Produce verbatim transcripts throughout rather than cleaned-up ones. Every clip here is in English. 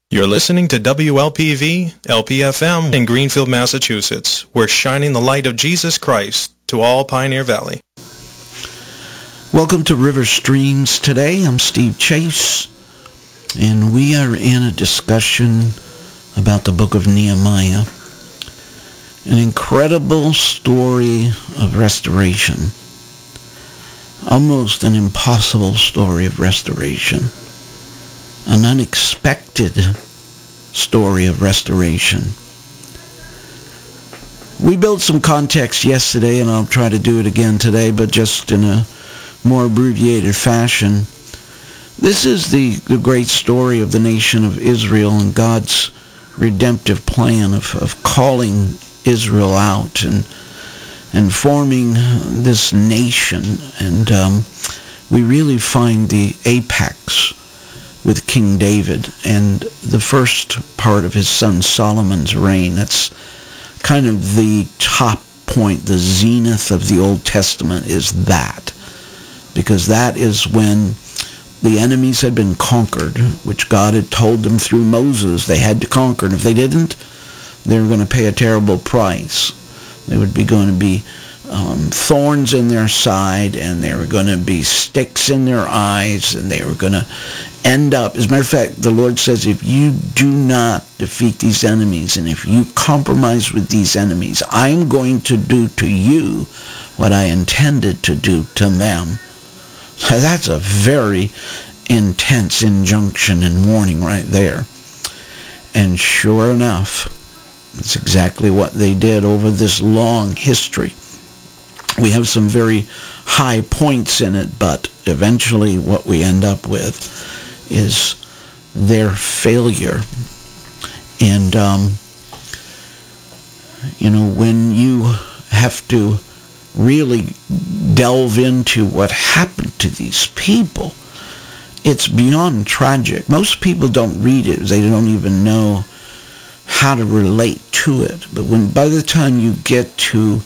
You're listening to W L P V, L P F M in Greenfield, Massachusetts. We're shining the light of Jesus Christ to all Pioneer Valley. Welcome to River Streams today. I'm Steve Chase, and we are in a discussion about the book of Nehemiah, an incredible story of restoration, almost an impossible story of restoration, an unexpected story of restoration. We built some context yesterday, and I'll try to do it again today, but just in a more abbreviated fashion. This is the, the great story of the nation of Israel and God's redemptive plan of, of calling Israel out and and forming this nation. And um, we really find the apex with King David and the first part of his son Solomon's reign. That's kind of the top point, the zenith of the Old Testament is that. Because that is when the enemies had been conquered, which God had told them through Moses they had to conquer. And if they didn't, they were going to pay a terrible price. They would be going to be um, thorns in their side, and they were going to be sticks in their eyes, and they were going to end up, as a matter of fact, the Lord says, if you do not defeat these enemies, and if you compromise with these enemies, I'm going to do to you what I intended to do to them. So that's a very intense injunction and warning right there. And sure enough, that's exactly what they did over this long history. We have some very high points in it, but eventually what we end up with is their failure. And, um, you know, when you have to really delve into what happened to these people, it's beyond tragic. Most people don't read it. They don't even know how to relate to it. But when by the time you get to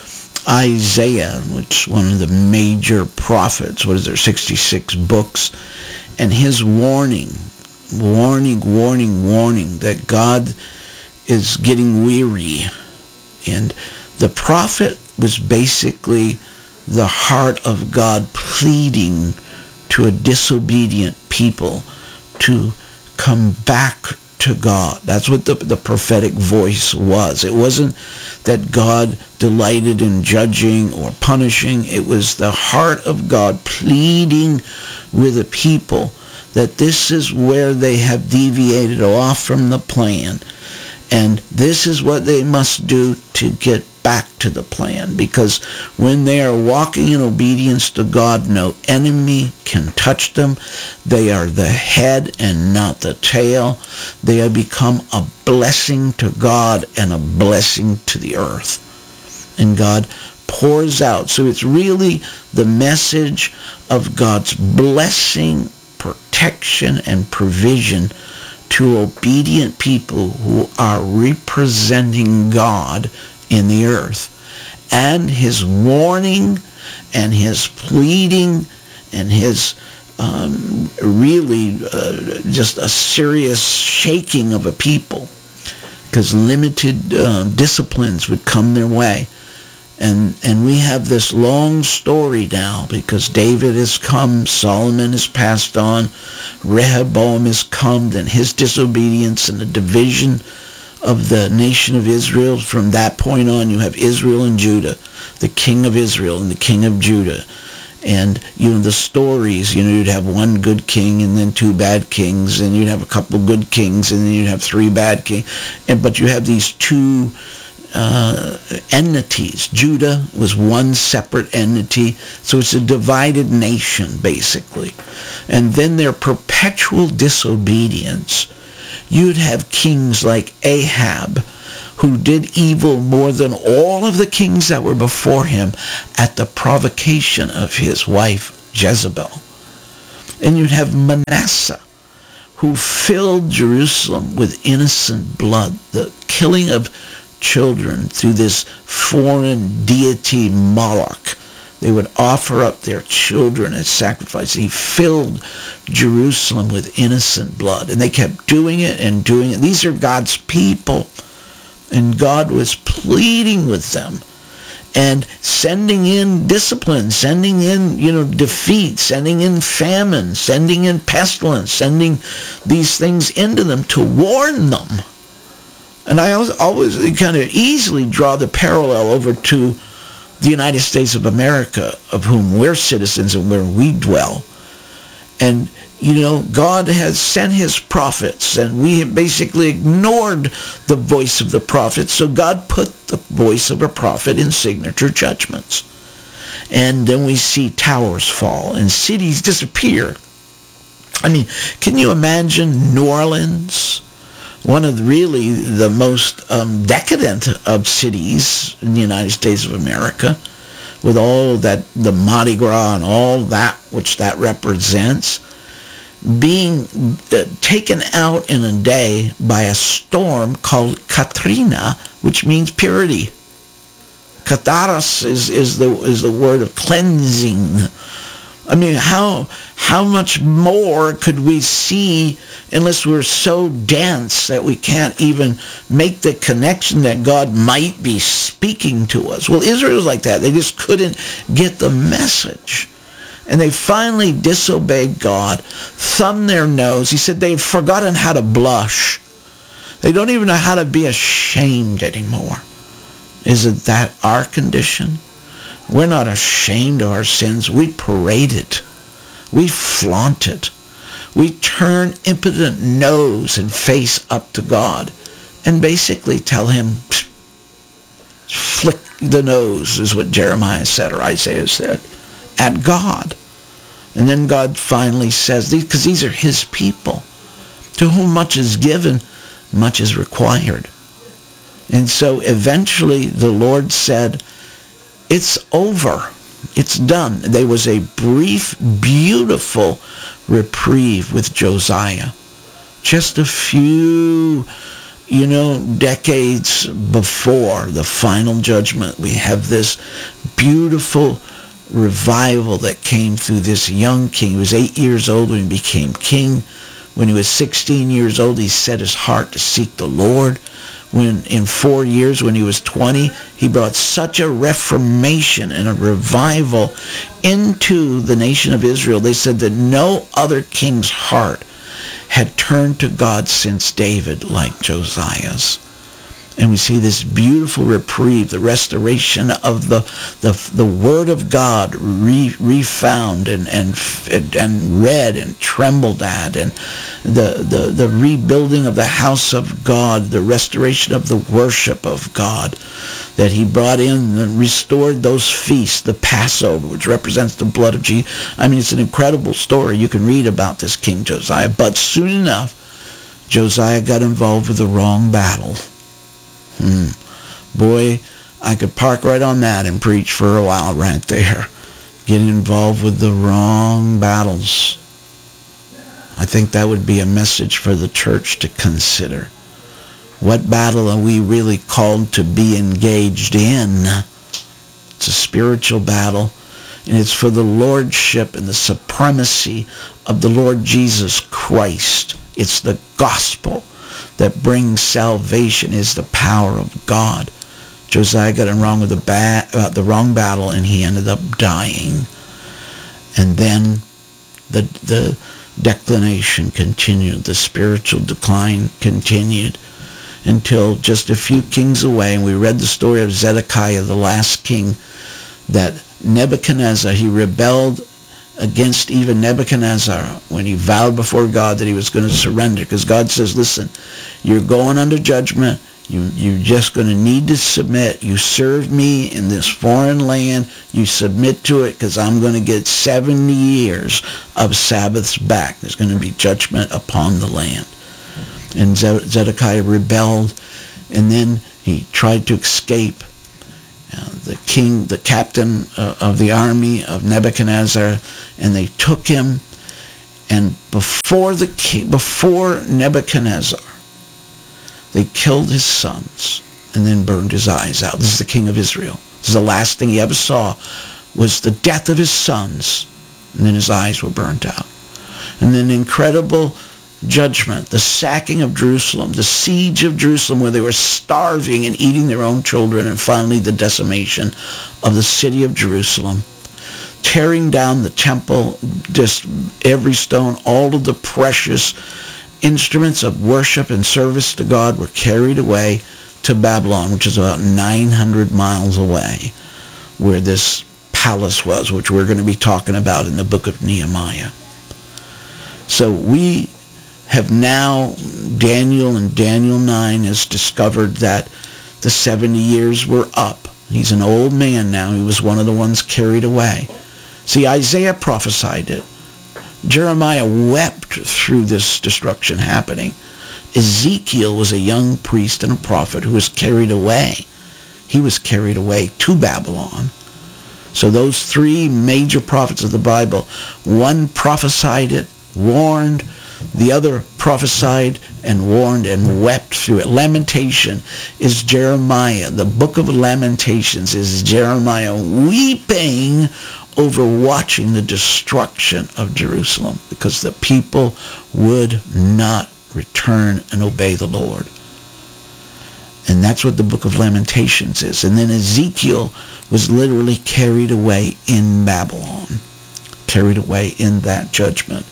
Isaiah, which is one of the major prophets, what is there, sixty-six books, and his warning, warning, warning, warning that God is getting weary. And the prophet was basically the heart of God pleading to a disobedient people to come back to God. That's what the, the prophetic voice was. It wasn't that God delighted in judging or punishing. It was the heart of God pleading with the people that this is where they have deviated off from the plan, and this is what they must do to get back to the plan. Because when they are walking in obedience to God, no enemy can touch them. They are the head and not the tail. They have become a blessing to God and a blessing to the earth. And God pours out. So it's really the message of God's blessing, protection, and provision to obedient people who are representing God in the earth. And his warning and his pleading and his um, really uh, just a serious shaking of a people, because limited uh, disciplines would come their way. And and we have this long story now, because David has come, Solomon has passed on, Rehoboam has come, and his disobedience and the division of the nation of Israel. From that point on, you have Israel and Judah, the king of Israel and the king of Judah. And, you know, the stories, you know, you'd have one good king and then two bad kings, and you'd have a couple good kings, and then you'd have three bad kings. And but you have these two Uh, entities. Judah was one separate entity, so it's a divided nation, basically. And then their perpetual disobedience. You'd have kings like Ahab, who did evil more than all of the kings that were before him at the provocation of his wife Jezebel. And you'd have Manasseh, who filled Jerusalem with innocent blood, the killing of children through this foreign deity Moloch They would offer up their children as sacrifice. He filled Jerusalem with innocent blood. And they kept doing it and doing it. These are God's people. And God was pleading with them and sending in discipline, sending in, you know, defeat, sending in famine, sending in pestilence, sending these things into them to warn them. And I always, always kind of easily draw the parallel over to the United States of America, of whom we're citizens and where we dwell. And, you know, God has sent his prophets, and we have basically ignored the voice of the prophets. So God put the voice of a prophet in signature judgments. And then we see towers fall and cities disappear. I mean, can you imagine New Orleans? One of the, really the most um, decadent of cities in the United States of America, with all that, the Mardi Gras and all that which that represents, being uh, taken out in a day by a storm called Katrina, which means purity. Kataros is, is the is the word of cleansing. I mean, how how much more could we see unless we're so dense that we can't even make the connection that God might be speaking to us? Well, Israel's like that. They just couldn't get the message. And they finally disobeyed God, thumbed their nose. He said they've forgotten how to blush. They don't even know how to be ashamed anymore. Isn't that our condition? We're not ashamed of our sins. We parade it. We flaunt it. We turn impotent nose and face up to God and basically tell him, flick the nose, is what Jeremiah said or Isaiah said, at God. And then God finally says, because these are his people, to whom much is given, much is required. And so eventually the Lord said, it's over. It's done. There was a brief, beautiful reprieve with Josiah. Just a few, you know, decades before the final judgment, we have this beautiful revival that came through this young king. He was eight years old when he became king. When he was sixteen years old, he set his heart to seek the Lord. When in four years, when he was twenty, he brought such a reformation and a revival into the nation of Israel. They said that no other king's heart had turned to God since David like Josiah's. And we see this beautiful reprieve, the restoration of the the, the Word of God re, refound and, and and read and trembled at, and the, the, the rebuilding of the house of God, the restoration of the worship of God that he brought in and restored those feasts, the Passover, which represents the blood of Jesus. I mean, it's an incredible story. You can read about this King Josiah. But soon enough, Josiah got involved with the wrong battle. Hmm. Boy, I could park right on that and preach for a while right there. Getting involved with the wrong battles. I think that would be a message for the church to consider. What battle are we really called to be engaged in? It's a spiritual battle, and it's for the lordship and the supremacy of the Lord Jesus Christ. It's the gospel that brings salvation, is the power of God. Josiah got it wrong with the, ba- uh, the wrong battle, and he ended up dying. And then the the declination continued, the spiritual decline continued until just a few kings away, and we read the story of Zedekiah, the last king, that Nebuchadnezzar, he rebelled against even Nebuchadnezzar when he vowed before God that he was going to surrender, because God says, listen, you're going under judgment. You, you're just going to need to submit. You serve me in this foreign land. You submit to it, because I'm going to get seventy years of Sabbaths back. There's going to be judgment upon the land. And Zedekiah rebelled, and then he tried to escape. Uh, the king, the captain uh, of the army of Nebuchadnezzar, and they took him, and before the king, before Nebuchadnezzar, they killed his sons and then burned his eyes out. This is the king of Israel. This is the last thing he ever saw was the death of his sons, and then his eyes were burnt out. And then incredible judgment, the sacking of Jerusalem, the siege of Jerusalem where they were starving and eating their own children, and finally the decimation of the city of Jerusalem, tearing down the temple, just every stone, all of the precious instruments of worship and service to God were carried away to Babylon, which is about nine hundred miles away, where this palace was, which we're going to be talking about in the book of Nehemiah. So we have now, Daniel in Daniel nine has discovered that the seventy years were up. He's an old man now. He was one of the ones carried away. See, Isaiah prophesied it. Jeremiah wept through this destruction happening. Ezekiel was a young priest and a prophet who was carried away. He was carried away to Babylon. So those three major prophets of the Bible, one prophesied it, warned, the other prophesied and warned and wept through it. Lamentation is Jeremiah. The book of Lamentations is Jeremiah weeping over watching the destruction of Jerusalem because the people would not return and obey the Lord. And that's what the book of Lamentations is. And then Ezekiel was literally carried away in Babylon, carried away in that judgment.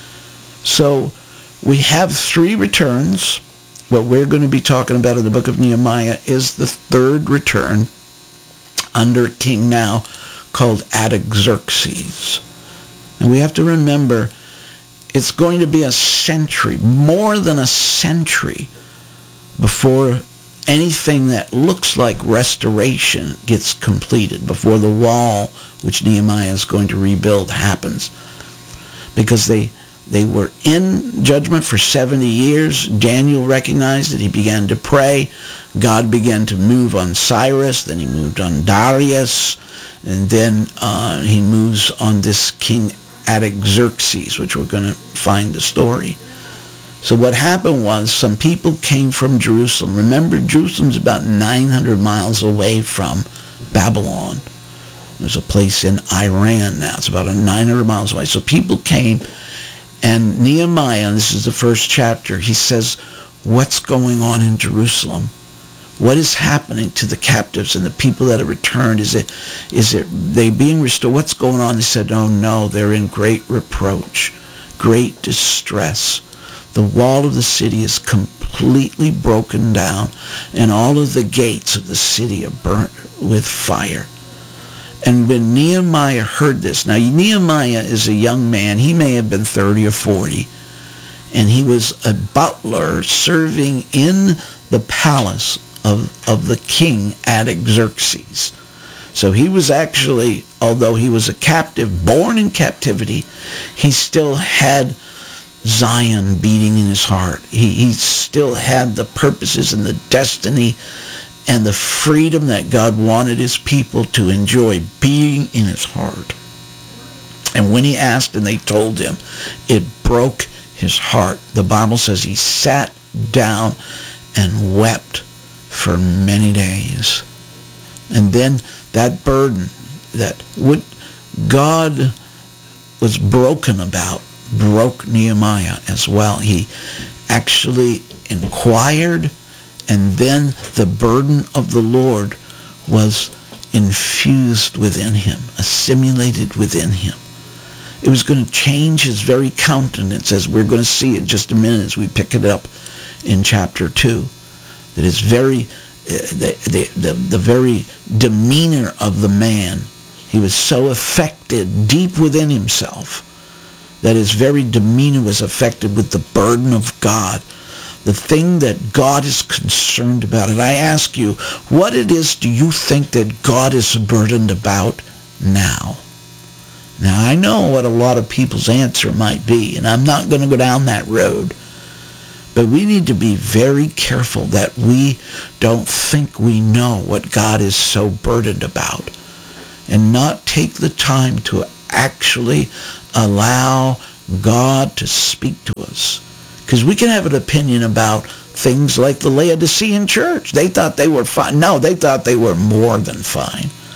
So we have three returns. What we're going to be talking about in the book of Nehemiah is the third return under a king now called Artaxerxes. And we have to remember it's going to be a century, more than a century, before anything that looks like restoration gets completed, before the wall, which Nehemiah is going to rebuild, happens. Because they they were in judgment for seventy years. Daniel recognized it. He began to pray. God began to move on Cyrus. Then he moved on Darius. And then uh, he moves on this king Artaxerxes, which we're going to find the story. So what happened was some people came from Jerusalem. Remember, Jerusalem's about nine hundred miles away from Babylon. There's a place in Iran now. It's about nine hundred miles away. So people came, and Nehemiah, and this is the first chapter, he says, what's going on in Jerusalem? What is happening to the captives and the people that are returned? Is it, is it they being restored? What's going on? They said, oh no, they're in great reproach, great distress. The wall of the city is completely broken down, and all of the gates of the city are burnt with fire. And when Nehemiah heard this, now Nehemiah is a young man. He may have been thirty or forty, and he was a butler serving in the palace of, of the king Artaxerxes. So he was actually, although he was a captive, born in captivity, he still had Zion beating in his heart. He, he still had the purposes and the destiny and the freedom that God wanted his people to enjoy being in his heart. And when he asked and they told him, it broke his heart. The Bible says he sat down and wept for many days. And then that burden that what God was broken about broke Nehemiah as well. He actually inquired, and then the burden of the Lord was infused within him, assimilated within him. It was going to change his very countenance, as we're going to see in just a minute as we pick it up in chapter two. That his very, uh, the, the, the, the very demeanor of the man, he was so affected deep within himself that his very demeanor was affected with the burden of God, the thing that God is concerned about. And I ask you, what it is do you think that God is burdened about now? Now, I know what a lot of people's answer might be, and I'm not going to go down that road. But we need to be very careful that we don't think we know what God is so burdened about, and not take the time to actually allow God to speak to us. Because we can have an opinion about things like the Laodicean church. They thought they were fine. No, they thought they were more than fine.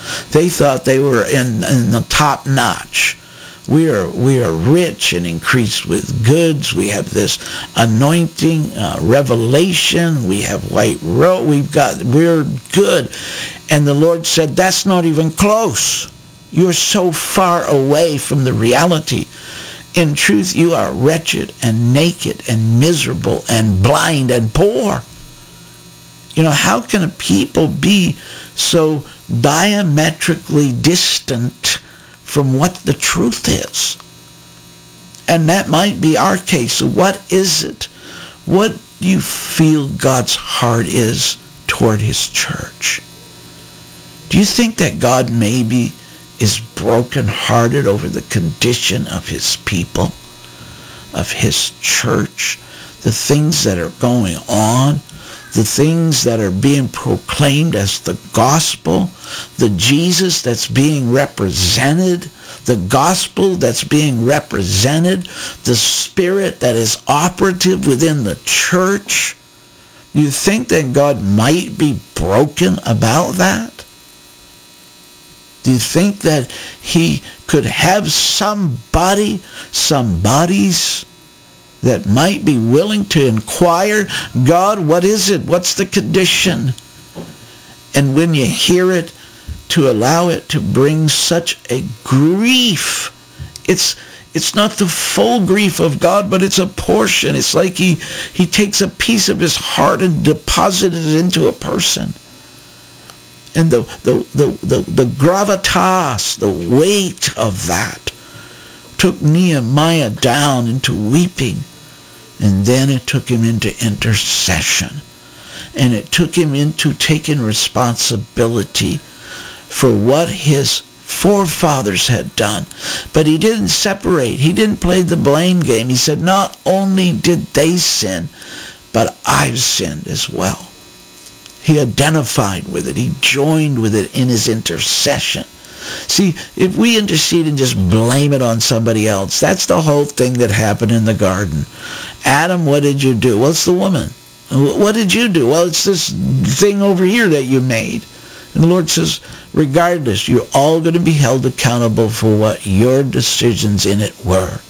They thought they were in, in the top notch. We are we are rich and increased with goods. We have this anointing, uh, revelation. We have white robe. We've got we're good. And the Lord said, that's not even close. You're so far away from the reality. In truth, you are wretched and naked and miserable and blind and poor. You know, how can a people be so diametrically distant from what the truth is? And that might be our case. So what is it? What do you feel God's heart is toward his church? Do you think that God maybe is brokenhearted over the condition of his people, of his church, the things that are going on, the things that are being proclaimed as the gospel, the Jesus that's being represented, the gospel that's being represented, the spirit that is operative within the church? You think that God might be broken about that? Do you think that he could have somebody, some bodies that might be willing to inquire, God, what is it? What's the condition? And when you hear it, to allow it to bring such a grief. It's it's not the full grief of God, but it's a portion. It's like he, he takes a piece of his heart and deposits it into a person. And the, the, the, the, the gravitas, the weight of that, took Nehemiah down into weeping. And then it took him into intercession. And it took him into taking responsibility for what his forefathers had done. But he didn't separate. He didn't play the blame game. He said, not only did they sin, but I've sinned as well. He identified with it. He joined with it in his intercession. See, if we intercede and just blame it on somebody else, that's the whole thing that happened in the garden. Adam, what did you do? Well, it's the woman. What did you do? Well, it's this thing over here that you made. And the Lord says, regardless, you're all going to be held accountable for what your decisions in it were.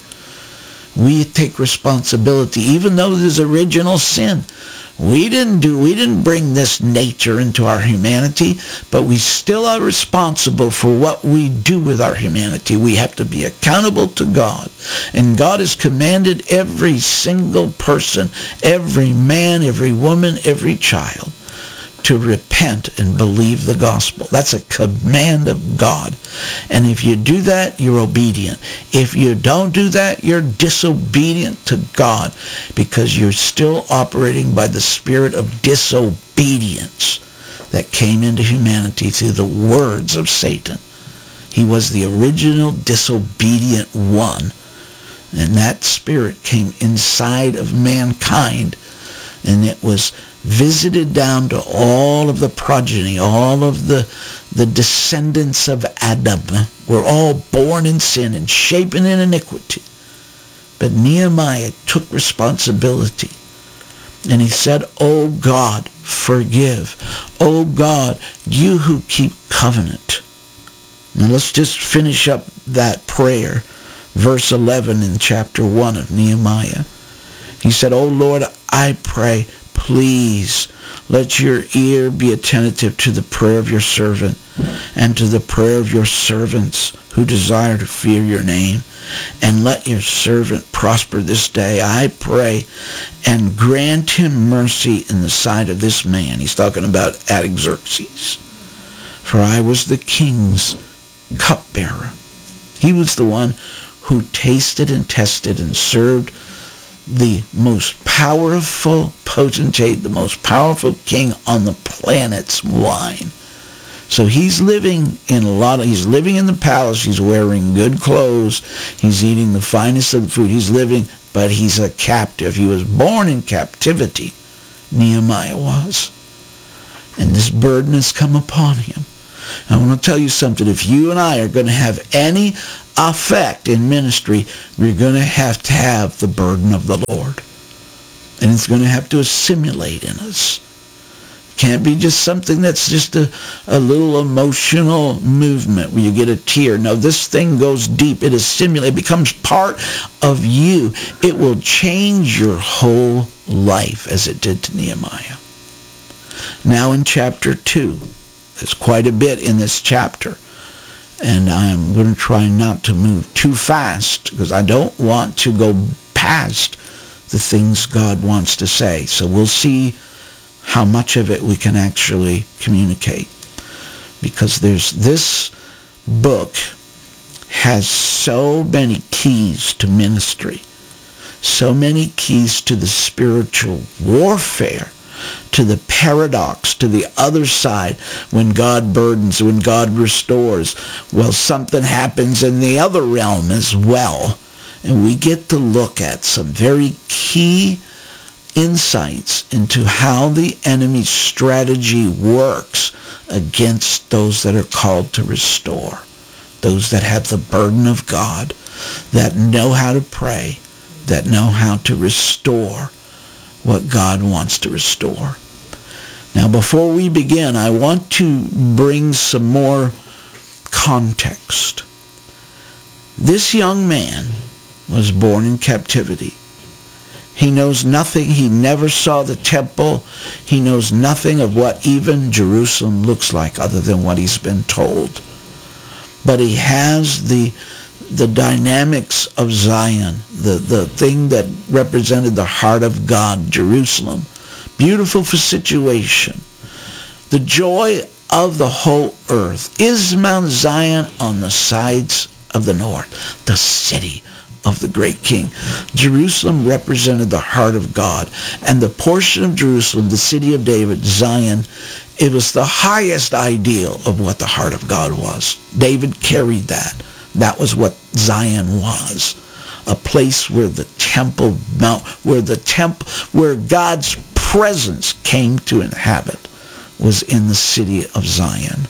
We take responsibility, even though there's original sin. We didn't do, we didn't bring this nature into our humanity, but we still are responsible for what we do with our humanity. We have to be accountable to God. And God has commanded every single person, every man, every woman, every child, to repent and believe the gospel. That's a command of God. And if you do that, you're obedient. If you don't do that, you're disobedient to God, because you're still operating by the spirit of disobedience that came into humanity through the words of Satan. He was the original disobedient one. And that spirit came inside of mankind, and it was visited down to all of the progeny, all of the, the descendants of Adam. Were all born in sin and shapen in iniquity. But Nehemiah took responsibility. And he said, oh God, forgive. Oh God, you who keep covenant. Now let's just finish up that prayer. Verse eleven in chapter one of Nehemiah. He said, oh Lord, I pray, please let your ear be attentive to the prayer of your servant and to the prayer of your servants who desire to fear your name. And let your servant prosper this day, I pray, and grant him mercy in the sight of this man. He's talking about Artaxerxes. For I was the king's cupbearer. He was the one who tasted and tested and served the most powerful potentate, the most powerful king on the planet's wine. So he's living in a lot of, he's living in the palace, he's wearing good clothes, he's eating the finest of the food, he's living, but he's a captive. He was born in captivity, Nehemiah was. And this burden has come upon him. I want to tell you something. If you and I are going to have any effect in ministry, we're going to have to have the burden of the Lord. And it's going to have to assimilate in us. Can't be just something that's just a, a little emotional movement where you get a tear. No, this thing goes deep. It is stimulated. It becomes part of you. It will change your whole life as it did to Nehemiah. Now in chapter two, there's quite a bit in this chapter. And I'm going to try not to move too fast because I don't want to go past the things God wants to say. So we'll see how much of it we can actually communicate. Because there's this book has so many keys to ministry, so many keys to the spiritual warfare, to the paradox, to the other side, when God burdens, when God restores. Well, something happens in the other realm as well. And we get to look at some very key insights into how the enemy's strategy works against those that are called to restore, those that have the burden of God, that know how to pray, that know how to restore what God wants to restore. Now, before we begin, I want to bring some more context. This young man was born in captivity. He knows nothing. He never saw the temple. He knows nothing of what even Jerusalem looks like other than what he's been told. But he has the the dynamics of Zion, the, the thing that represented the heart of God, Jerusalem. Beautiful for situation. The joy of the whole earth is Mount Zion on the sides of the north, the city of the great king. Jerusalem represented the heart of God, and the portion of Jerusalem, the city of David, Zion, it was the highest ideal of what the heart of God was. David carried that. That was what Zion was. A place where the temple mount, where the temple, where God's presence came to inhabit, was in the city of Zion.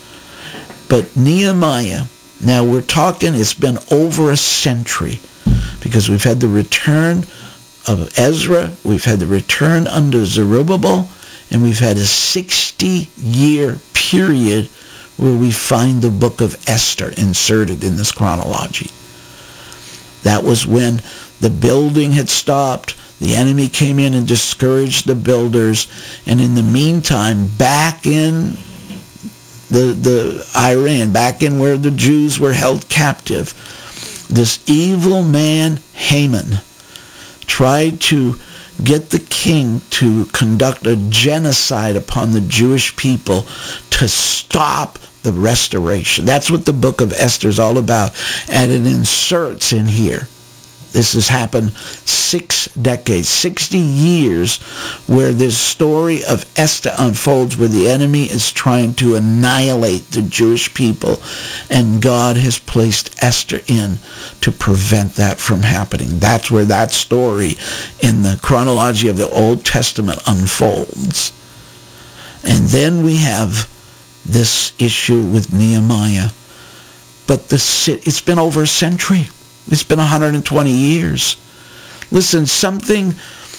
But Nehemiah, now we're talking, it's been over a century, because we've had the return of Ezra, we've had the return under Zerubbabel, and we've had a sixty-year period where we find the book of Esther inserted in this chronology. That was when the building had stopped, the enemy came in and discouraged the builders, and in the meantime, back in the, the Iran, back in where the Jews were held captive, this evil man, Haman, tried to get the king to conduct a genocide upon the Jewish people to stop the restoration. That's what the book of Esther is all about. And it inserts in here, this has happened six decades, sixty years, where this story of Esther unfolds, where the enemy is trying to annihilate the Jewish people, and God has placed Esther in to prevent that from happening. That's where that story in the chronology of the Old Testament unfolds. And then we have this issue with Nehemiah. But the it's been over a century. It's been one hundred twenty years. Listen, something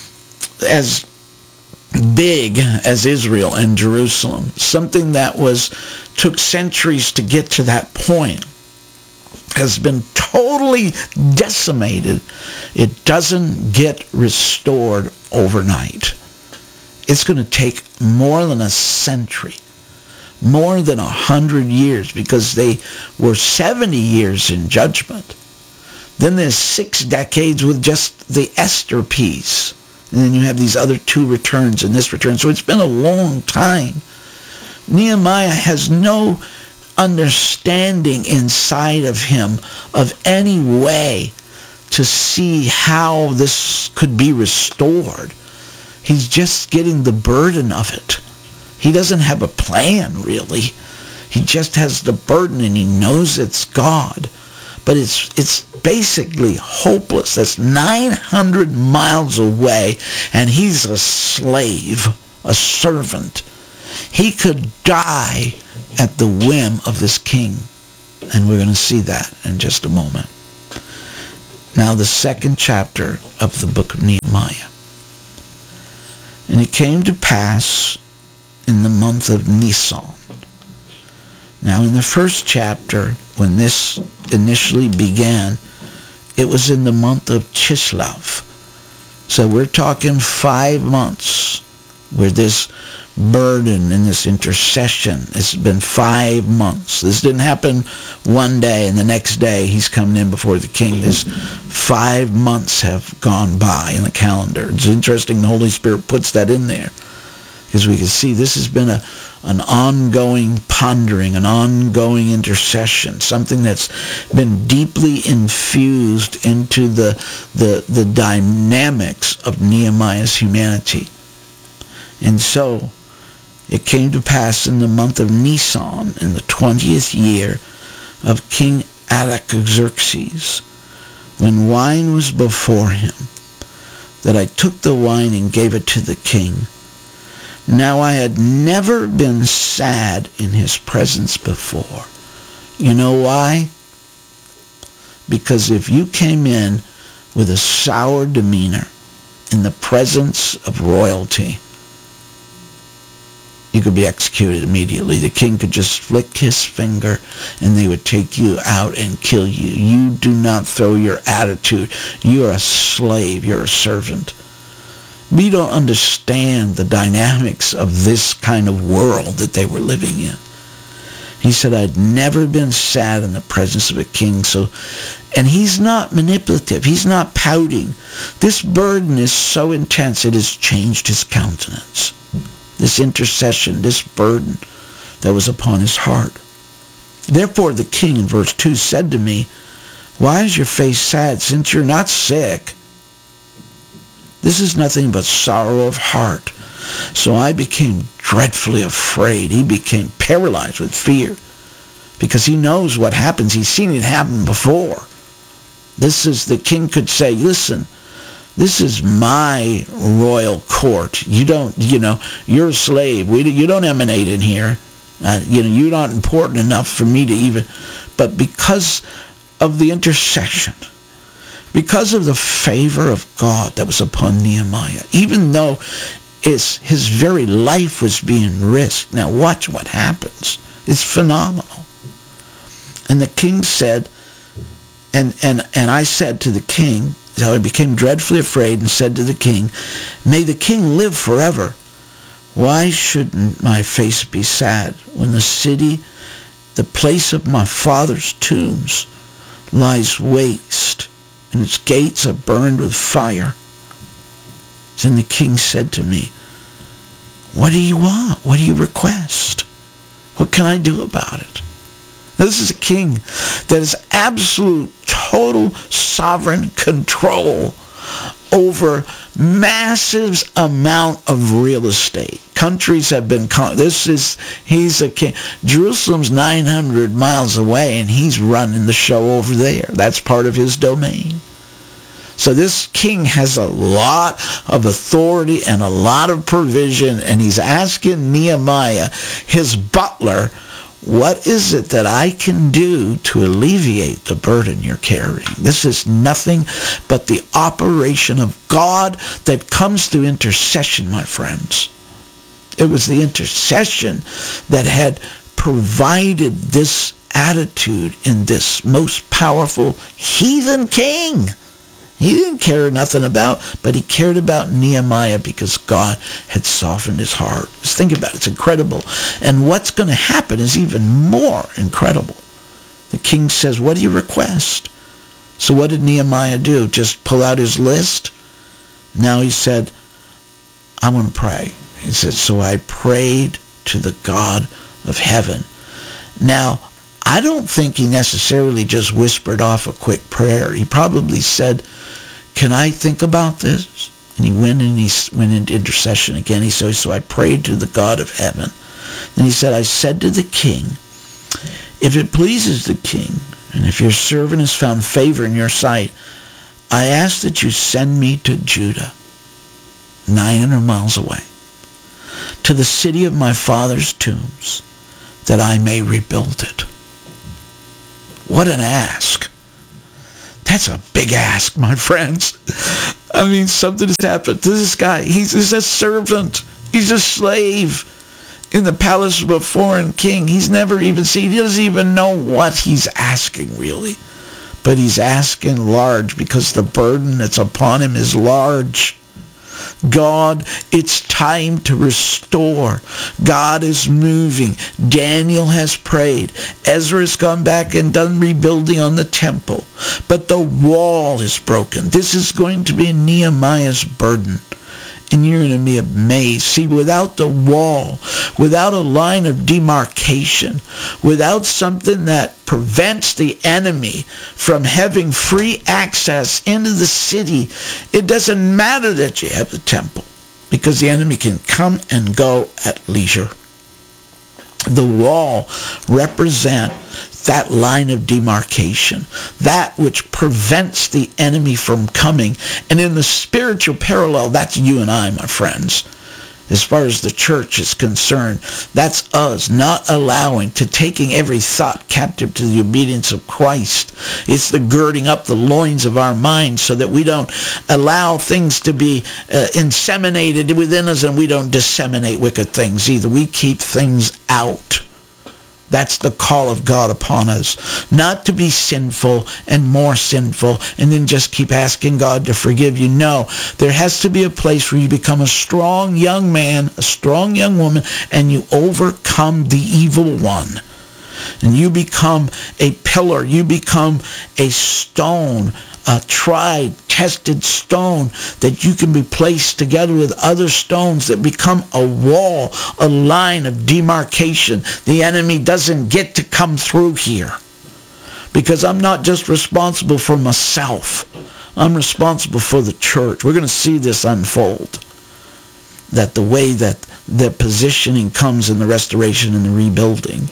as big as Israel and Jerusalem, something that was took centuries to get to that point, has been totally decimated. It doesn't get restored overnight. It's going to take more than a century, more than a hundred years, because they were seventy years in judgment. Then there's six decades with just the Esther piece. And then you have these other two returns and this return. So it's been a long time. Nehemiah has no understanding inside of him of any way to see how this could be restored. He's just getting the burden of it. He doesn't have a plan, really. He just has the burden, and he knows it's God. But it's it's basically hopeless. That's nine hundred miles away, and he's a slave, a servant. He could die at the whim of this king. And we're going to see that in just a moment. Now, the second chapter of the book of Nehemiah. And it came to pass in the month of Nisan. Now, in the first chapter, when this initially began, it was in the month of Chislev. So we're talking five months where this burden and this intercession, it's been five months. This didn't happen one day and the next day he's coming in before the king. This five months have gone by in the calendar. It's interesting the Holy Spirit puts that in there, because we can see this has been a an ongoing pondering, an ongoing intercession, something that's been deeply infused into the, the, the dynamics of Nehemiah's humanity. And so it came to pass in the month of Nisan, in the twentieth year of King Artaxerxes, when wine was before him, that I took the wine and gave it to the king. Now I had never been sad in his presence before. You know why? Because if you came in with a sour demeanor in the presence of royalty, you could be executed immediately. The king could just flick his finger and they would take you out and kill you. You do not throw your attitude. You are a slave. You're a servant. We don't understand the dynamics of this kind of world that they were living in. He said, I'd never been sad in the presence of a king. So, and he's not manipulative. He's not pouting. This burden is so intense it has changed his countenance. This intercession, this burden that was upon his heart. Therefore the king, in verse two, said to me, why is your face sad, since you're not sick? This is nothing but sorrow of heart. So I became dreadfully afraid. He became paralyzed with fear, because he knows what happens. He's seen it happen before. This is, the king could say, listen, this is my royal court. You don't, you know, you're a slave. We, you don't emanate in here. Uh, you know, you're not important enough for me to even, but because of the intercession, because of the favor of God that was upon Nehemiah, even though it's, his very life was being risked. Now watch what happens. It's phenomenal. And the king said, and, and, and I said to the king, so I became dreadfully afraid and said to the king, may the king live forever. Why shouldn't my face be sad when the city, the place of my father's tombs, lies waste, and its gates are burned with fire? Then the king said to me, what do you want? What do you request? What can I do about it? Now, this is a king that has absolute, total sovereign control over massive amount of real estate. Countries have been, con- this is, he's a king. Jerusalem's nine hundred miles away, and he's running the show over there. That's part of his domain. So this king has a lot of authority and a lot of provision, and he's asking Nehemiah, his butler, what is it that I can do to alleviate the burden you're carrying? This is nothing but the operation of God that comes through intercession, my friends. It was the intercession that had provided this attitude in this most powerful heathen king. He didn't care nothing about, but he cared about Nehemiah because God had softened his heart. Just think about it. It's incredible. And what's going to happen is even more incredible. The king says, what do you request? So what did Nehemiah do? Just pull out his list? Now he said, I want to pray. He said, so I prayed to the God of heaven. Now, I don't think he necessarily just whispered off a quick prayer. He probably said, can I think about this? And he went and he went into intercession again. He said, so I prayed to the God of heaven. Then he said, I said to the king, if it pleases the king, and if your servant has found favor in your sight, I ask that you send me to Judah, nine hundred miles away, to the city of my father's tombs, that I may rebuild it. What an ask. That's a big ask, my friends. I mean, something has happened to this guy. He's, he's a servant. He's a slave. in the palace of a foreign king. He's never even seen, he doesn't even know what he's asking really. But he's asking large because the burden that's upon him is large. God, it's time to restore. God is moving. Daniel has prayed. Ezra has gone back and done rebuilding on the temple. But the wall is broken. This is going to be Nehemiah's burden. And you're going to be amazed. See, without the wall, without a line of demarcation, without something that prevents the enemy from having free access into the city, it doesn't matter that you have the temple, because the enemy can come and go at leisure. The wall represents that line of demarcation, that which prevents the enemy from coming. And in the spiritual parallel, that's you and I, my friends. As far as the church is concerned, that's us not allowing to taking every thought captive to the obedience of Christ. It's the girding up the loins of our minds so that we don't allow things to be uh, inseminated within us, and we don't disseminate wicked things either. We keep things out. That's the call of God upon us. Not to be sinful and more sinful and then just keep asking God to forgive you. No, there has to be a place where you become a strong young man, a strong young woman, and you overcome the evil one. And you become a pillar. You become a stone, a tried, tested stone that you can be placed together with other stones that become a wall, a line of demarcation. The enemy doesn't get to come through here, because I'm not just responsible for myself. I'm responsible for the church. We're going to see this unfold, that the way that the positioning comes in the restoration and the rebuilding.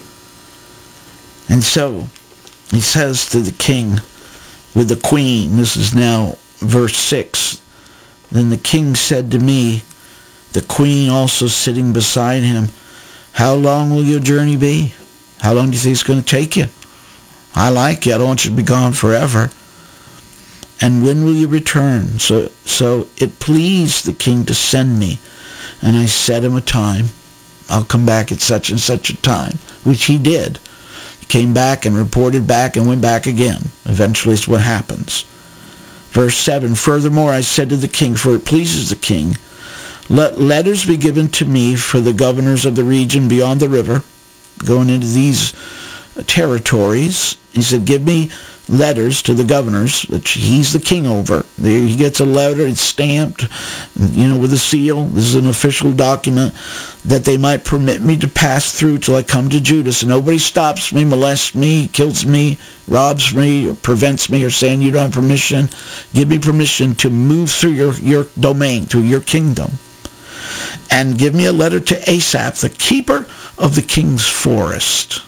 And so he says to the king with the queen, this is now verse six, then the king said to me, the queen also sitting beside him, how long will your journey be? How long do you think it's going to take you? I like you. I don't want you to be gone forever. And when will you return? So, so it pleased the king to send me. And I set him a time. I'll come back at such and such a time, which he did. Came back and reported back and went back again. Eventually it's what happens. Verse seven, furthermore I said to the king, for it pleases the king, let letters be given to me for the governors of the region beyond the river, going into these territories. He said, give me letters to the governors that he's the king over. There he gets a letter, it's stamped, you know, with a seal. This is an official document, that they might permit me to pass through till I come to Judah. So nobody stops me, molests me, kills me, robs me, or prevents me, or saying you don't have permission. Give me permission to move through your, your domain, through your kingdom. And give me a letter to Asaph, the keeper of the king's forest,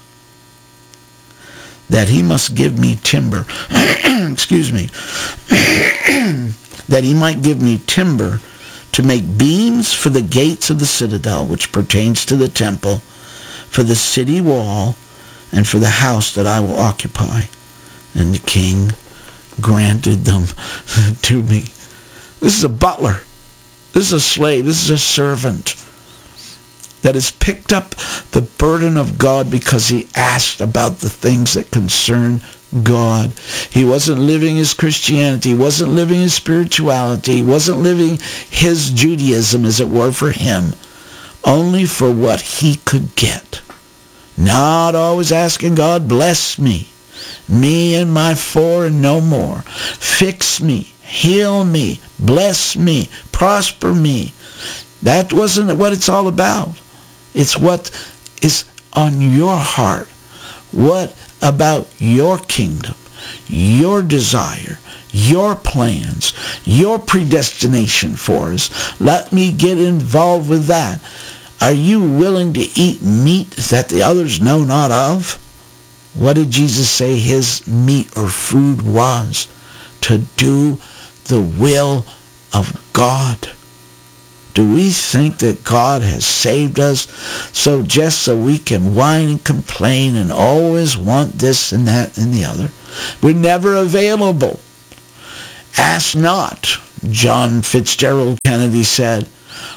that he must give me timber, excuse me, that he might give me timber to make beams for the gates of the citadel, which pertains to the temple, for the city wall, and for the house that I will occupy. And the king granted them to me. This is a butler. This is a slave. This is a servant that has picked up the burden of God because he asked about the things that concern God. He wasn't living his Christianity. He wasn't living his spirituality. He wasn't living his Judaism, as it were, for him, only for what he could get. Not always asking God, bless me, me and my four and no more. Fix me, heal me, bless me, prosper me. That wasn't what it's all about. It's what is on your heart. What about your kingdom, your desire, your plans, your predestination for us? Let me get involved with that. Are you willing to eat meat that the others know not of? What did Jesus say his meat or food was? To do the will of God. Do we think that God has saved us so just so we can whine and complain and always want this and that and the other? We're never available. Ask not, John Fitzgerald Kennedy said,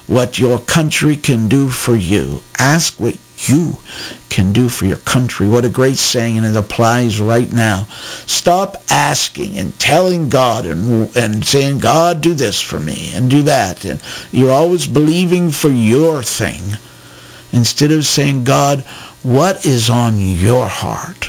what your country can do for you. Ask what you can do for your country. What a great saying, and it applies right now. Stop asking and telling God and, and saying, God, do this for me and do that. And you're always believing for your thing instead of saying, God, what is on your heart?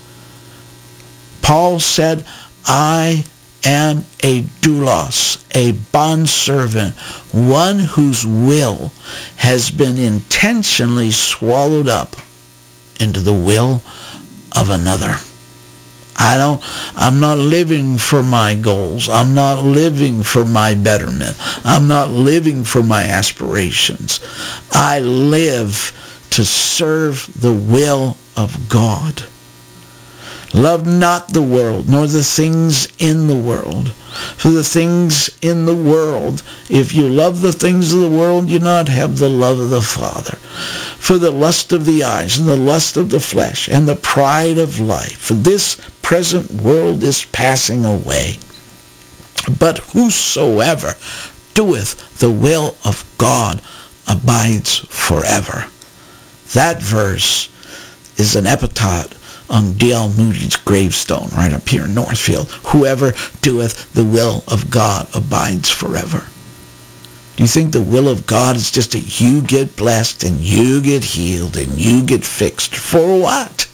Paul said, I am a doulos, a bondservant, one whose will has been intentionally swallowed up into the will of another. I don't, I'm not living for my goals. I'm not living for my betterment. I'm not living for my aspirations. I live to serve the will of God. Love not the world, nor the things in the world. For the things in the world, if you love the things of the world, you not have the love of the Father. For the lust of the eyes, and the lust of the flesh, and the pride of life, for this present world is passing away. But whosoever doeth the will of God abides forever. That verse is an epitaph on D L Moody's gravestone right up here in Northfield. Whoever doeth the will of God abides forever. Do you think the will of God is just that you get blessed and you get healed and you get fixed? For what?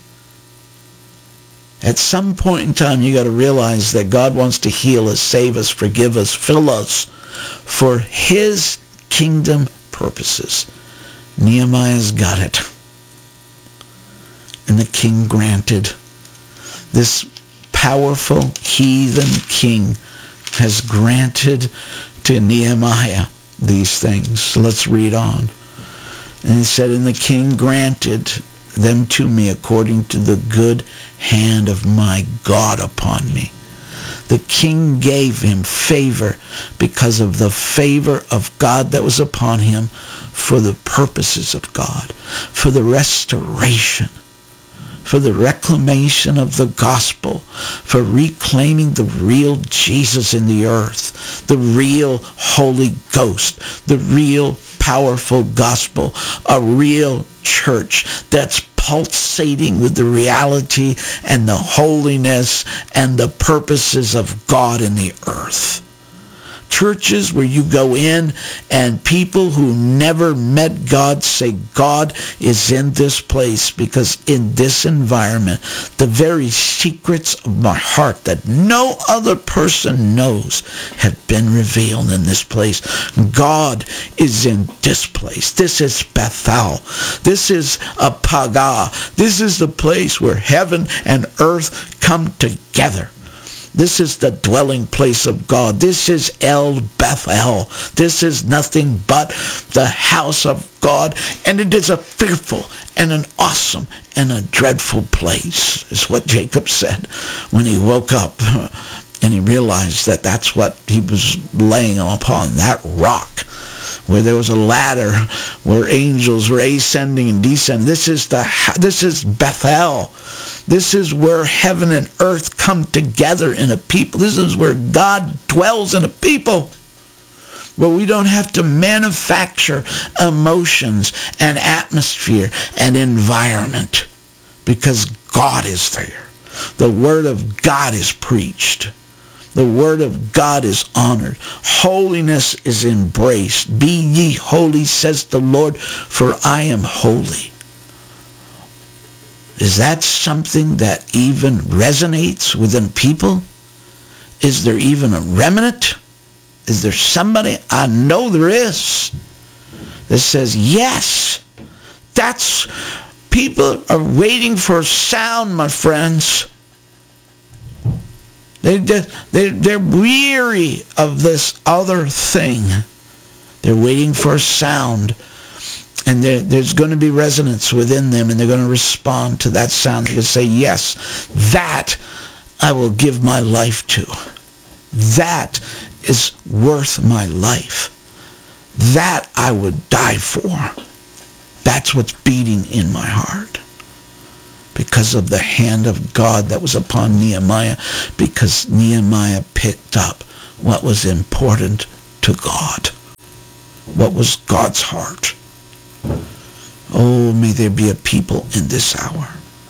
At some point in time, you got to realize that God wants to heal us, save us, forgive us, fill us for his kingdom purposes. Nehemiah's got it. And the king granted. This powerful heathen king has granted to Nehemiah these things. So let's read on. And he said, and the king granted them to me according to the good hand of my God upon me. The king gave him favor because of the favor of God that was upon him for the purposes of God, for the restoration, for the reclamation of the gospel, for reclaiming the real Jesus in the earth, the real Holy Ghost, the real powerful gospel, a real church that's pulsating with the reality and the holiness and the purposes of God in the earth. Churches where you go in and people who never met God say, God is in this place, because in this environment, the very secrets of my heart that no other person knows have been revealed in this place. God is in this place. This is Bethel. This is a Pagah. This is the place where heaven and earth come together. This is the dwelling place of God. This is El Bethel. This is nothing but the house of God. And it is a fearful and an awesome and a dreadful place, is what Jacob said when he woke up and he realized that that's what he was laying upon, that rock, where there was a ladder, where angels were ascending and descending. This is the this is Bethel. This is where heaven and earth come together in a people. This is where God dwells in a people. Where we don't have to manufacture emotions and atmosphere and environment, because God is there. The word of God is preached. The word of God is honored. Holiness is embraced. Be ye holy, says the Lord, for I am holy. Is that something that even resonates within people? Is there even a remnant? Is there somebody? I know there is. That says, yes, that's, people are waiting for sound, my friends. They, they, they're weary of this other thing. They're waiting for a sound. And there, there's going to be resonance within them, and they're going to respond to that sound. They're going to say, yes, that I will give my life to. That is worth my life. That I would die for. That's what's beating in my heart. Because of the hand of God that was upon Nehemiah. Because Nehemiah picked up what was important to God. what was God's heart. Oh, may there be a people in this hour.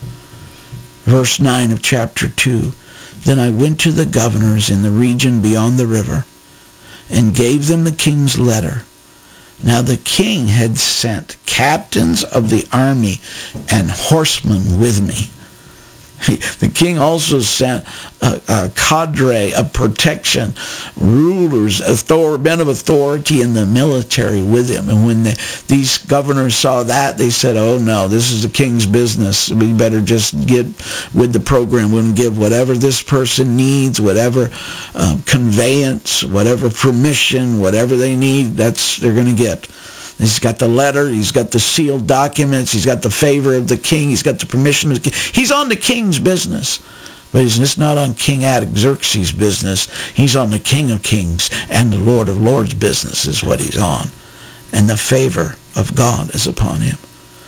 Verse nine of chapter two. Then I went to the governors in the region beyond the river and gave them the king's letter. Now the king had sent captains of the army and horsemen with me. The king also sent a, a cadre of protection, rulers, author, men of authority in the military with him. And when the, these governors saw that, they said, oh no, this is the king's business. We better just get with the program. We'll give whatever this person needs, whatever uh, conveyance, whatever permission, whatever they need, that's they're going to get. He's got the letter. He's got the sealed documents. He's got the favor of the king. He's got the permission of the king. He's on the king's business. But he's just not on King Artaxerxes' business. He's on the King of Kings and the Lord of Lords' business is what he's on. And the favor of God is upon him.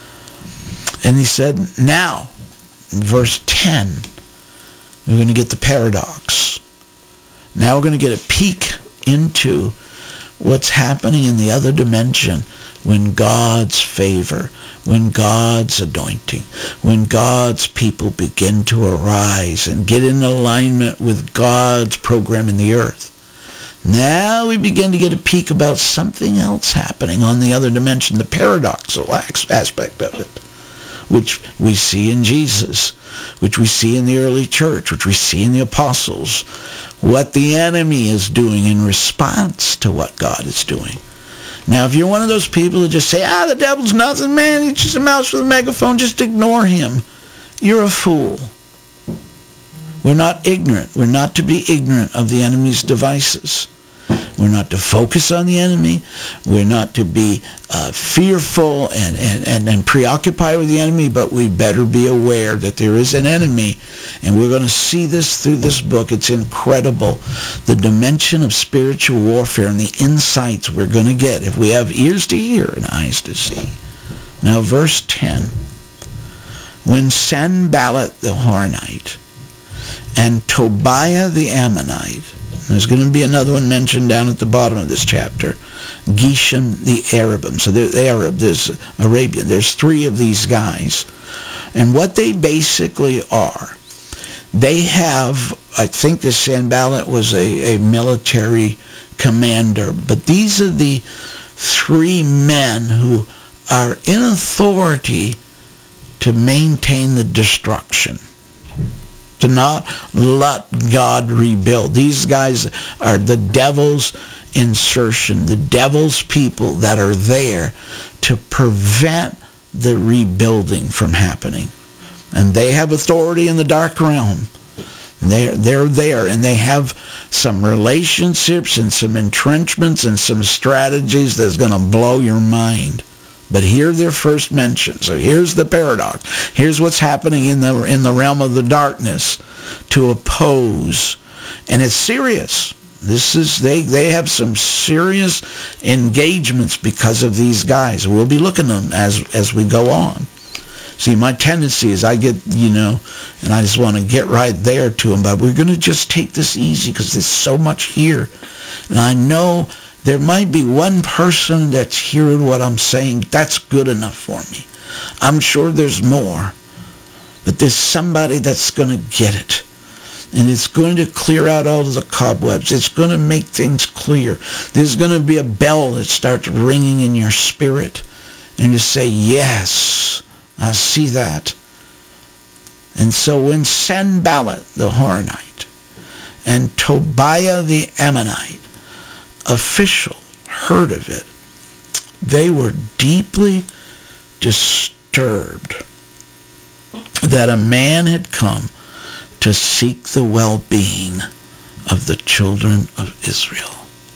And he said, now, in verse ten, we're going to get the paradox. Now we're going to get a peek into what's happening in the other dimension when God's favor, when God's anointing, when God's people begin to arise and get in alignment with God's program in the earth. Now we begin to get a peek about something else happening on the other dimension, the paradoxical aspect of it, which we see in Jesus, which we see in the early church, which we see in the apostles, what the enemy is doing in response to what God is doing. Now, if you're one of those people that just say, ah, the devil's nothing, man, he's just a mouse with a megaphone, just ignore him, you're a fool. We're not ignorant. We're not to be ignorant of the enemy's devices. We're not to focus on the enemy. We're not to be uh, fearful and, and, and, and preoccupied with the enemy, but we better be aware that there is an enemy. And we're going to see this through this book. It's incredible, the dimension of spiritual warfare and the insights we're going to get if we have ears to hear and eyes to see. Now, verse ten. When Sanballat the Horonite and Tobiah the Ammonite, there's going to be another one mentioned down at the bottom of this chapter, Geshem the Arabim. So the Arab, there's Arabian. There's three of these guys. And what they basically are, they have, I think the Sanballat was a, a military commander, but these are the three men who are in authority to maintain the destruction, to not let God rebuild. These guys are the devil's insertion, the devil's people that are there to prevent the rebuilding from happening. And they have authority in the dark realm. They're, they're there, and they have some relationships and some entrenchments and some strategies that's going to blow your mind. But here they're first mentioned. So here's the paradox. Here's what's happening in the in the realm of the darkness to oppose. And it's serious. This is they they have some serious engagements because of these guys. We'll be looking at them as as we go on. See, my tendency is I get, you know, and I just want to get right there to them. But we're going to just take this easy because there's so much here. And I know there might be one person that's hearing what I'm saying. That's good enough for me. I'm sure there's more. But there's somebody that's going to get it. And it's going to clear out all of the cobwebs. It's going to make things clear. There's going to be a bell that starts ringing in your spirit. And you say, yes, I see that. And so when Sanballat the Horonite and Tobiah the Ammonite official heard of it, they were deeply disturbed that a man had come to seek the well-being of the children of Israel.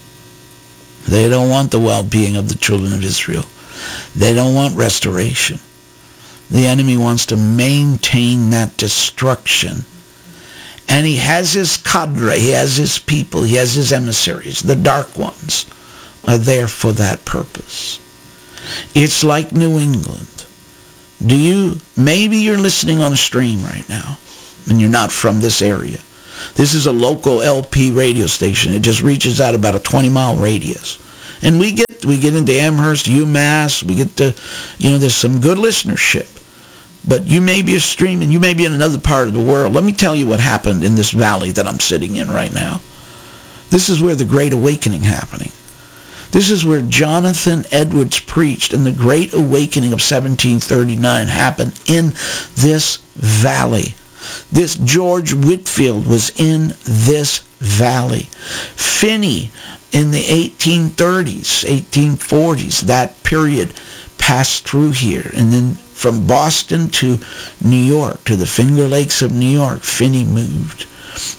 They don't want the well-being of the children of Israel. They don't want restoration. The enemy wants to maintain that destruction. And he has his cadre, he has his people, he has his emissaries. The dark ones are there for that purpose. It's like New England. Do you, maybe you're listening on a stream right now, and you're not from this area. This is a local L P radio station. It just reaches out about a twenty mile radius. And we get it. We get into Amherst, UMass. We get to, you know, there's some good listenership. But you may be a stream and you may be in another part of the world. Let me tell you what happened in this valley that I'm sitting in right now. This is where the Great Awakening happening. This is where Jonathan Edwards preached, and the Great Awakening of seventeen thirty-nine happened in this valley. This George Whitefield was in this valley. Finney in the eighteen thirties, eighteen forties, that period passed through here. And then from Boston to New York, to the Finger Lakes of New York, Finney moved.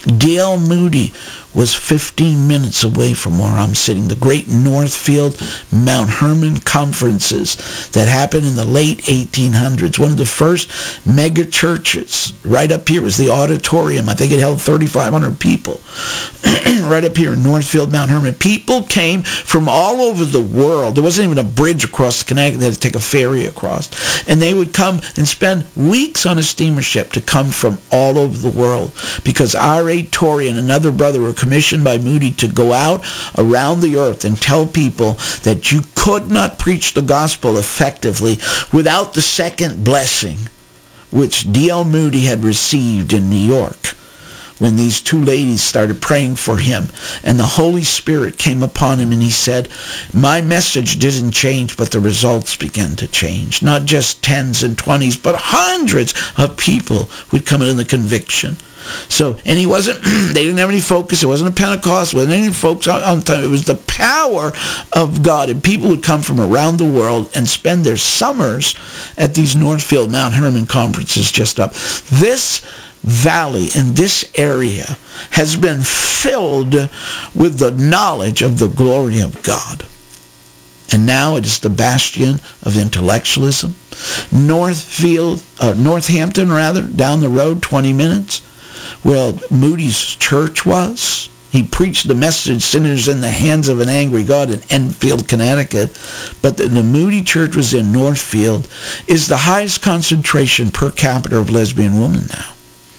D L Moody was fifteen minutes away from where I'm sitting. The great Northfield Mount Hermon conferences that happened in the late eighteen hundreds. One of the first mega churches right up here was the auditorium. I think it held thirty-five hundred people. Right up here in Northfield Mount Hermon. People came from all over the world. There wasn't even a bridge across the Connecticut. They had to take a ferry across. And they would come and spend weeks on a steamer ship to come from all over the world, because R A Torrey and another brother were commissioned by Moody to go out around the earth and tell people that you could not preach the gospel effectively without the second blessing, which D L Moody had received in New York when these two ladies started praying for him. And the Holy Spirit came upon him, and he said, my message didn't change, but the results began to change. Not just tens and twenties, but hundreds of people would come in the conviction. So, and he wasn't, they didn't have any focus. It wasn't a Pentecost. It wasn't any folks on, on time. It was the power of God. And people would come from around the world and spend their summers at these Northfield Mount Hermon conferences just up. This valley in this area has been filled with the knowledge of the glory of God. And now it is the bastion of intellectualism. Northfield, uh, Northampton rather, down the road, twenty minutes, where Moody's church was. He preached the message, sinners in the hands of an angry God, in Enfield, Connecticut. But the, the Moody church was in Northfield, is the highest concentration per capita of lesbian women now.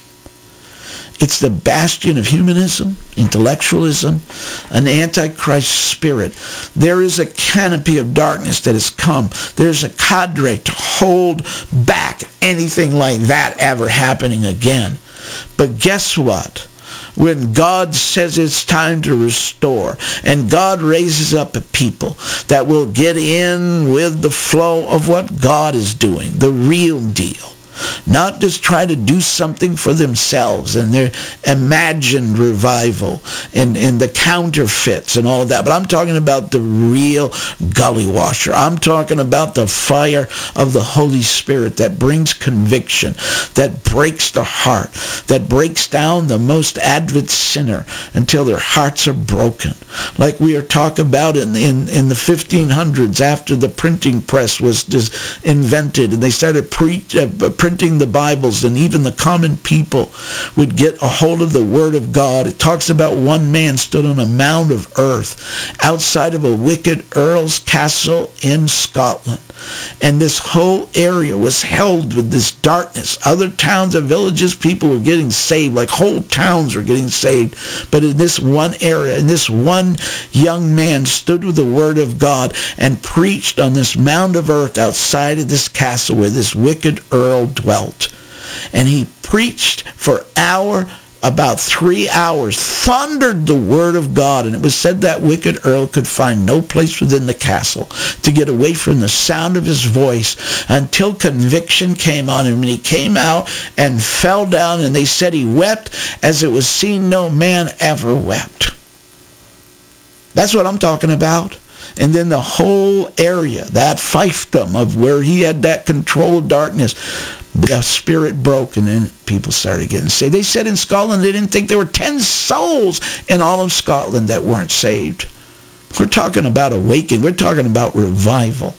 It's the bastion of humanism, intellectualism, an antichrist spirit. There is a canopy of darkness that has come. There's a cadre to hold back anything like that ever happening again. But guess what? When God says it's time to restore, and God raises up a people that will get in with the flow of what God is doing, the real deal. Not just try to do something for themselves and their imagined revival and, and the counterfeits and all of that. But I'm talking about the real gully washer. I'm talking about the fire of the Holy Spirit that brings conviction, that breaks the heart, that breaks down the most avid sinner until their hearts are broken. Like we are talking about in, in, in the fifteen hundreds, after the printing press was just invented and they started pre- uh, printing the Bibles, and even the common people would get a hold of the Word of God. It talks about one man stood on a mound of earth outside of a wicked earl's castle in Scotland. And this whole area was held with this darkness. Other towns and villages, people were getting saved, like whole towns were getting saved. But in this one area, in this one young man stood with the Word of God and preached on this mound of earth outside of this castle where this wicked earl dwelt. And he preached for hour about three hours, thundered the word of God, and it was said that wicked earl could find no place within the castle to get away from the sound of his voice until conviction came on him, and he came out and fell down, and they said he wept as it was seen no man ever wept. That's what I'm talking about. And then the whole area, that fiefdom of where he had that control of darkness, the spirit broke, and then people started getting saved. They said in Scotland they didn't think there were ten souls in all of Scotland that weren't saved. We're talking about awakening. We're talking about revival.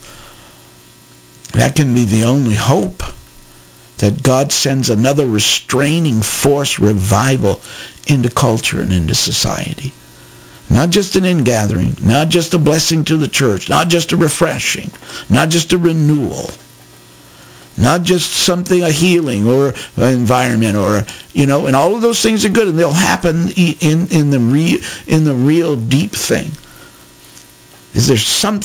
That can be the only hope, that God sends another restraining force revival into culture and into society. Not just an ingathering, not just a blessing to the church, not just a refreshing, not just a renewal, not just something, a healing or an environment, or, you know, and all of those things are good, and they'll happen in, in, the, re, in the real deep thing. Is there some